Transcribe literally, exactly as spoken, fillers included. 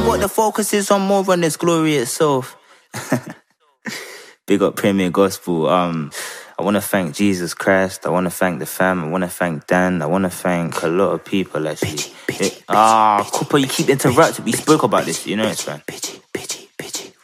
But the focus is on more on this glory itself. Big up Premier Gospel. Um, I want to thank Jesus Christ. I want to thank the fam. I want to thank Dan. I want to thank a lot of people, actually. Bitchy, bitchy, It- ah, Cooper, you keep interrupting. We spoke about this, you know it's fine.